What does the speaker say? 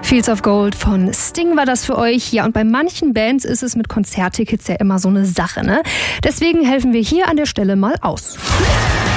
Fields of Gold von Sting war das für euch. Ja, und bei manchen Bands ist es mit Konzerttickets ja immer so eine Sache, ne? Deswegen helfen wir hier an der Stelle mal aus.